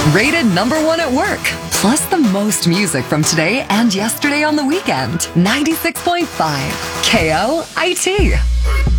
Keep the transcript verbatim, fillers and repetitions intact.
Rated number one at work. Plus the most music from today and yesterday on the weekend. ninety-six point five K O I T.